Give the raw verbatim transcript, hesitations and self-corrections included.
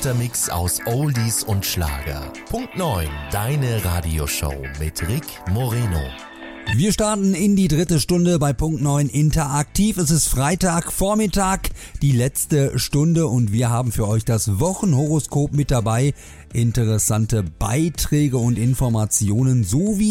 bunter Mix aus Oldies und Schlager. Punkt neun, deine Radioshow mit Rick Moreno. Wir starten in die dritte Stunde bei Punkt neun interaktiv. Es ist Freitag Vormittag, die letzte Stunde und wir haben für euch das Wochenhoroskop mit dabei. Interessante Beiträge und Informationen sowie